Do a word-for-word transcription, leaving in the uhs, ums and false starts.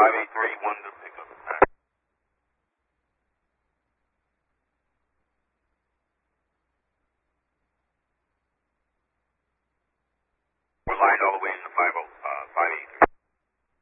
five eight three one to pick up. Line